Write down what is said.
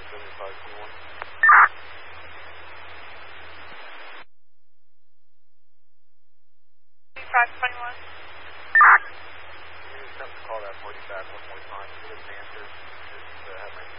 521. Call that 40 back 1 more time. Give us an answer. Just have my